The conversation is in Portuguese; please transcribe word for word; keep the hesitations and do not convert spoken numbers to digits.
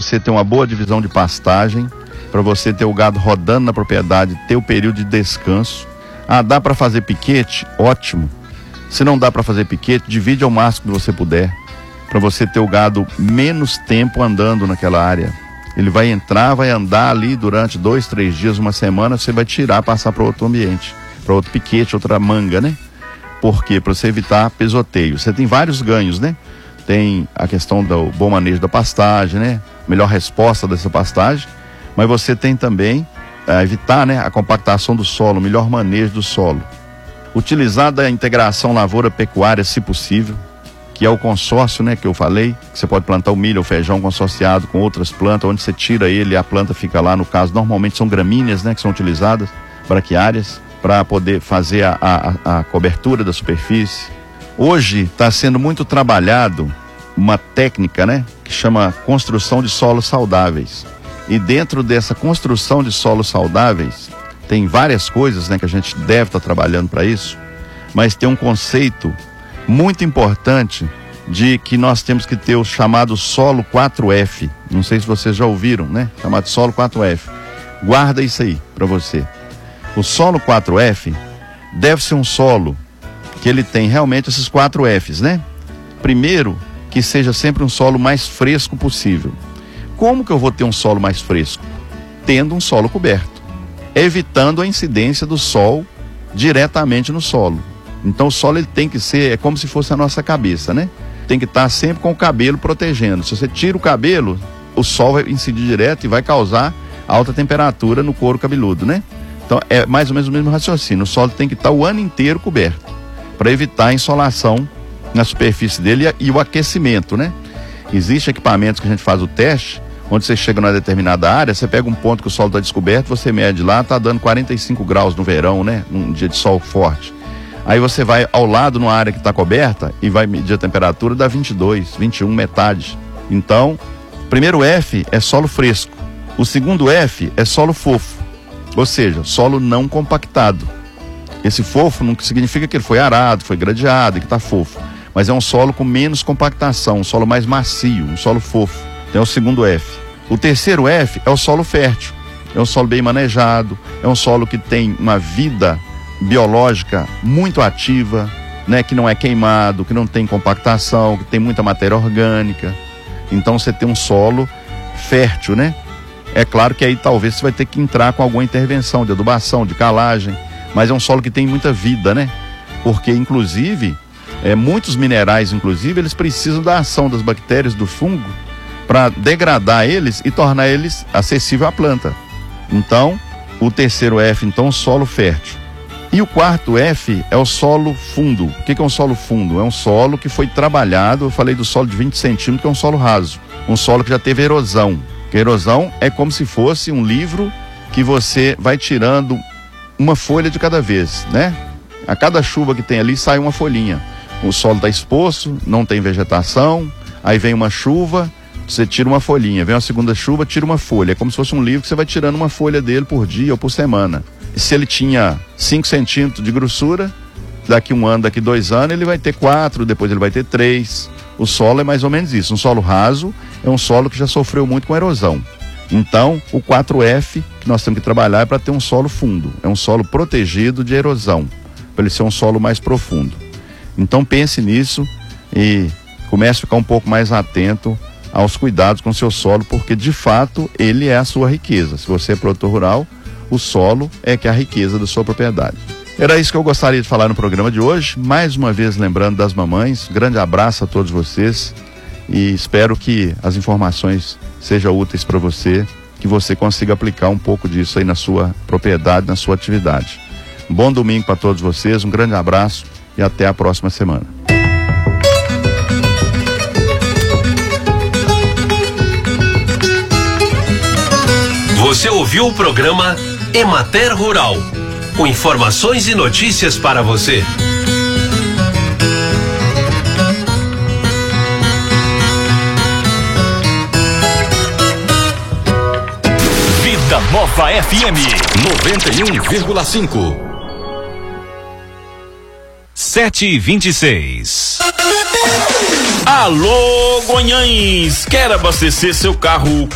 você ter uma boa divisão de pastagem, para você ter o gado rodando na propriedade, ter o período de descanso. Ah, dá para fazer piquete? Ótimo. Se não dá para fazer piquete, divide ao máximo que você puder, para você ter o gado menos tempo andando naquela área. Ele vai entrar, vai andar ali durante dois, três dias, uma semana, você vai tirar, passar para outro ambiente, para outro piquete, outra manga, né? Por quê? Para você evitar pisoteio. Você tem vários ganhos, né? Tem a questão do bom manejo da pastagem, né? Melhor resposta dessa pastagem, mas você tem também é, evitar, né, a compactação do solo, melhor manejo do solo. Utilizar da integração lavoura-pecuária, se possível, que é o consórcio, né, que eu falei, que você pode plantar o milho ou feijão consorciado com outras plantas, onde você tira ele e a planta fica lá, no caso, normalmente são gramíneas, né, que são utilizadas, braquiárias, para poder fazer a, a, a cobertura da superfície. Hoje está sendo muito trabalhado uma técnica, né, que chama construção de solos saudáveis. E dentro dessa construção de solos saudáveis, tem várias coisas, né, que a gente deve estar trabalhando para isso, mas tem um conceito muito importante de que nós temos que ter o chamado solo quatro F. Não sei se vocês já ouviram, né? Chamado solo quatro F. Guarda isso aí para você. O solo quatro F deve ser um solo que ele tem realmente esses quatro Fs, né? Primeiro, que seja sempre um solo mais fresco possível. Como que eu vou ter um solo mais fresco? Tendo um solo coberto, evitando a incidência do sol diretamente no solo. Então o solo ele tem que ser, é como se fosse a nossa cabeça, né? Tem que estar sempre com o cabelo protegendo. Se você tira o cabelo, o sol vai incidir direto e vai causar alta temperatura no couro cabeludo, né? Então é mais ou menos o mesmo raciocínio. O solo tem que estar o ano inteiro coberto, para evitar a insolação na superfície dele e o aquecimento, né? Existem equipamentos que a gente faz o teste, onde você chega numa determinada área, você pega um ponto que o solo está descoberto, você mede lá, está dando quarenta e cinco graus no verão, né? Num dia de sol forte. Aí você vai ao lado numa área que está coberta e vai medir a temperatura, dá vinte e dois, vinte e um, metade. Então, o primeiro F é solo fresco. O segundo F é solo fofo, ou seja, solo não compactado. Esse fofo não significa que ele foi arado, foi gradeado e que está fofo, mas é um solo com menos compactação, um solo mais macio, um solo fofo. Então é o segundo F. O terceiro F é o solo fértil. É um solo bem manejado, é um solo que tem uma vida biológica muito ativa, né, que não é queimado, que não tem compactação, que tem muita matéria orgânica. Então você tem um solo fértil, né? É claro que aí talvez você vai ter que entrar com alguma intervenção de adubação, de calagem, mas é um solo que tem muita vida, né? Porque inclusive, é, muitos minerais, inclusive, eles precisam da ação das bactérias, do fungo, para degradar eles e tornar eles acessível à planta. Então, o terceiro F, então, solo fértil. E o quarto F é o solo fundo. O que é um solo fundo? É um solo que foi trabalhado, eu falei do solo de vinte centímetros, que é um solo raso. Um solo que já teve erosão. Porque erosão é como se fosse um livro que você vai tirando uma folha de cada vez, né? A cada chuva que tem ali sai uma folhinha. O solo está exposto, não tem vegetação, aí vem uma chuva, você tira uma folhinha, vem uma segunda chuva, tira uma folha. É como se fosse um livro que você vai tirando uma folha dele por dia ou por semana. E se ele tinha cinco centímetros de grossura, daqui um ano, daqui dois anos, ele vai ter quatro, depois ele vai ter três. O solo é mais ou menos isso. Um solo raso é um solo que já sofreu muito com erosão. Então, o quatro F que nós temos que trabalhar é para ter um solo fundo. É um solo protegido de erosão, para ele ser um solo mais profundo. Então pense nisso e comece a ficar um pouco mais atento aos cuidados com o seu solo, porque de fato ele é a sua riqueza. Se você é produtor rural, o solo é que é a riqueza da sua propriedade. Era isso que eu gostaria de falar no programa de hoje. Mais uma vez lembrando das mamães, grande abraço a todos vocês e espero que as informações sejam úteis para você, que você consiga aplicar um pouco disso aí na sua propriedade, na sua atividade. Um bom domingo para todos vocês, um grande abraço e até a próxima semana. Você ouviu o programa Emater Rural, com informações e notícias para você. Vida Nova F M noventa e um vírgula cinco. sete e vinte e seis. Alô, Goiães! Quer abastecer seu carro